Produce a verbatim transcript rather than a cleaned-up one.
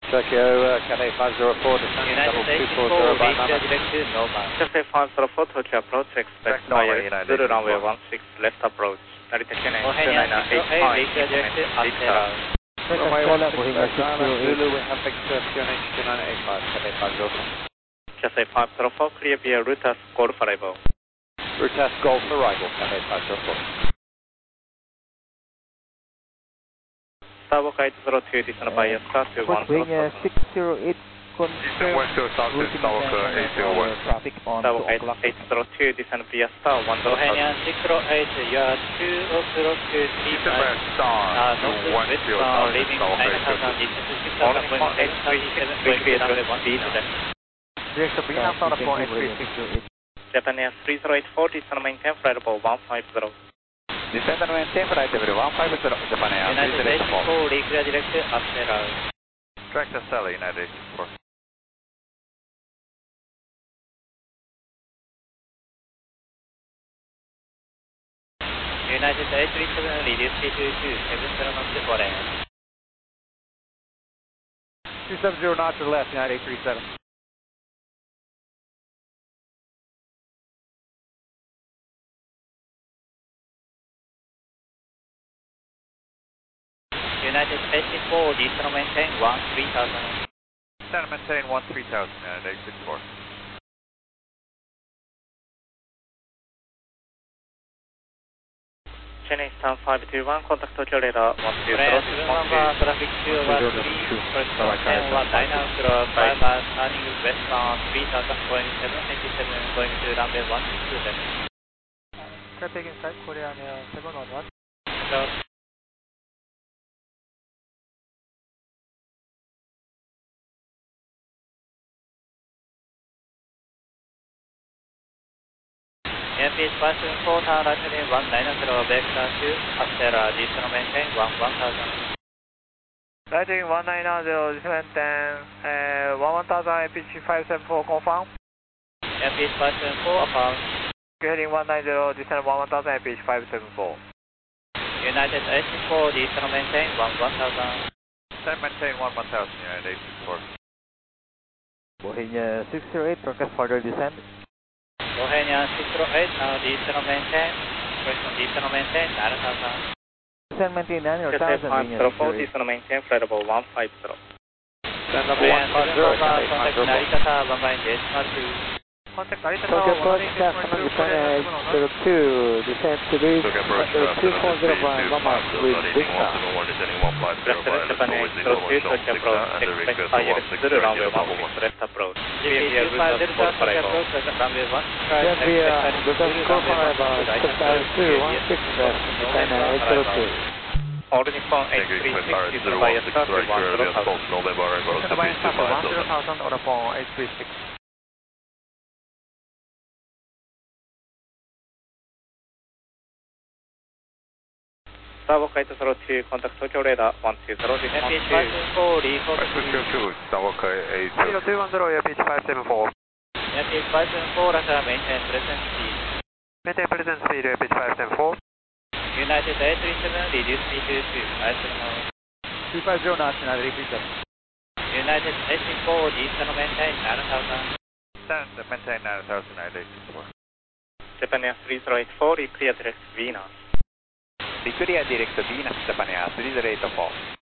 Tokyo, uh, Cathay five zero four, descent, double two four zero by Mama. Cathay five zero four, Tokyo approach, expect fire, zero runway one six, left approach. Narita Kennedy, two nine eight five, Runway one six, Zulu, we have Victor, Phoenix, two nine eight five, Cathay five zero four. Cathay five zero four, clear via route as Golf arrival. Route as Golf arrival, Cathay five zero four. Starboard eight zero two, descend by star to one zero Wing six zero eight, confirm West to South to Starboard eight zero one. Traffic on Starboard eight zero two, descend via star one zero zero. six zero eight, you are two zero two three Descend by star to one zero South to Starboard eight zero two. eight three seven, going to runway one speed left. Direct to Vina, start upon eight three six zero eight. Japan Air three zero eight four, descend maintain flight level one five zero. Descend and maintain flight level one five zero, Japan Air three zero eight four. four, declare direct Astera. Track to Sally, United eight four. United eight three seven, reduce speed to two seven zero knots to four A M. two seven zero knots to the left, United eight three seven. United eighty-four, descend maintain one three thousand. Descend maintain one three thousand, United eight six four. Chennai Stan five two one, contact Tokyo radar one two zero six one two. Traffic two over three, first ten one nine zero five, turning westbound three thousand, going seven eighty-seven, going to runway one two left. Traffic inside Korea Air seven one one. So, Airbus five seven four, tower right heading one nine zero, vector two, Astera, descend maintain one one thousand. Lighting one nine zero, descend ten, uh, one one thousand, A P G five seven four, confirm. Airbus five seven four, affirm. Heading one nine zero, descend one one thousand, A P G five seven four. United eighty-four, descend maintain one one thousand. Descend maintain one one thousand, United eight six four. Boeing six zero eight, request further descent. Bohemian six zero eight, now descend maintain, question descend maintain nine thousand. Descend maintain nine Cathay thousand, five zero four, descend maintain flight level one five zero. Descend number one five zero, Cathay five zero four. Narita, runway decimal two. Contact Tokyo approach, Japan Japan Air eight zero two, descend to bridge two four zero by Mama with Vista. President Japan Air zero two, Tokyo approach, expect fire, zero runway one six, left approach. Via route as Golf arrival. Runway one Then via Lucas Golf arrival, Japan two one six left, Japan Air eight zero two. All Nippon eight three six, descend by star to one zero thousand. Descend by star to one zero thousand, order for eight three six. Starboard eight zero two, contact Tokyo radar one two zero, descend Airbus two. five seven four, report Five two two two, Starboard eight zero two one zero, A P G five seven four. Airbus five seven four, Russia maintain present speed. Maintain present speed, A P G five seven four. United eight three seven, reduce speed to two, I seven zero. two five zero knots, United eight three seven. United eighty-four, descend maintain nine thousand. Descend maintain nine thousand, United eight six four. Japan Air three zero eight four, clear direct Venus. Clear direct Venus, Japan Air three zero eight four.